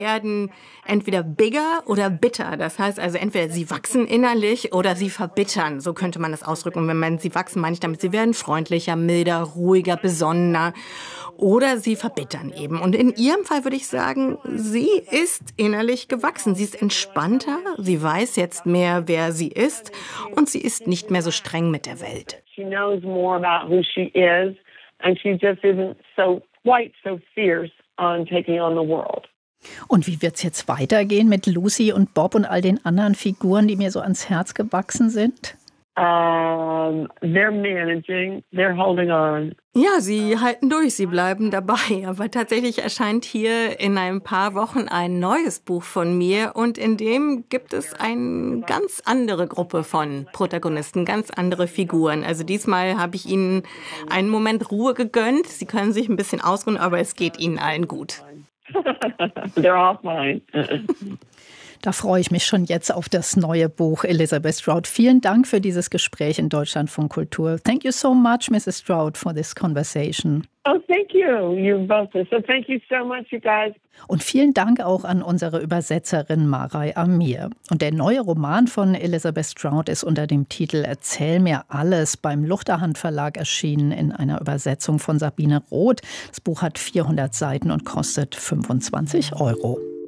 werden entweder bigger oder bitter. Das heißt also entweder sie wachsen innerlich oder sie verbittern. So könnte man das ausdrücken. Und wenn man sie wachsen, meine ich damit, sie werden freundlicher, milder, ruhiger, besonnener. Oder sie verbittern eben. Und in ihrem Fall würde ich sagen, sie ist innerlich gewachsen. Sie ist entspannter, sie weiß jetzt mehr, wer sie ist. Und sie ist nicht mehr so streng mit der Welt. She knows more about who she is. And she just isn't quite so fierce on taking on the world. Und wie wird's jetzt weitergehen mit Lucy und Bob und all den anderen Figuren, die mir so ans Herz gewachsen sind? They're managing, they're holding on. Ja, sie halten durch, sie bleiben dabei. Aber tatsächlich erscheint hier in ein paar Wochen ein neues Buch von mir. Und in dem gibt es eine ganz andere Gruppe von Protagonisten, ganz andere Figuren. Also diesmal habe ich ihnen einen Moment Ruhe gegönnt. Sie können sich ein bisschen ausruhen, aber es geht ihnen allen gut. They're all fine. Da freue ich mich schon jetzt auf das neue Buch, Elizabeth Strout. Vielen Dank für dieses Gespräch in Deutschlandfunk Kultur. Thank you so much, Mrs. Strout, for this conversation. Oh, thank you. You both. So thank you so much, you guys. Und vielen Dank auch an unsere Übersetzerin Maray Amir. Und der neue Roman von Elizabeth Strout ist unter dem Titel Erzähl mir alles beim Luchterhand Verlag erschienen in einer Übersetzung von Sabine Roth. Das Buch hat 400 Seiten und kostet 25 €.